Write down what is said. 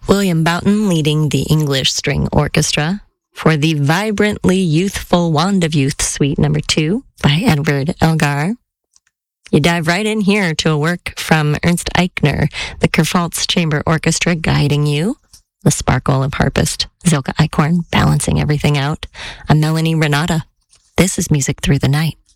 William Boughton leading the English String Orchestra for the vibrantly youthful Wand of Youth Suite No. 2 by Edward Elgar. You dive right in here to a work from Ernst Eichner, the Kurpfalz Chamber Orchestra guiding you, the sparkle of harpist Zilka Eichhorn balancing everything out, a Melanie Renata. This is Music Through the Night.